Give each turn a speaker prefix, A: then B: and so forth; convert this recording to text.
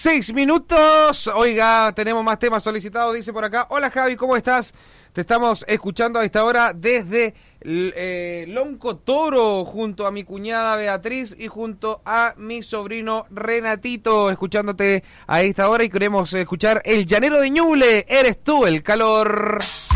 A: 6 minutos. Oiga, tenemos más temas solicitados, dice por acá. Hola Javi, ¿cómo estás? Te estamos escuchando a esta hora desde Lonco Toro, junto a mi cuñada Beatriz y junto a mi sobrino Renatito, escuchándote a esta hora, y queremos escuchar El Llanero de Ñuble, Eres tú el calor.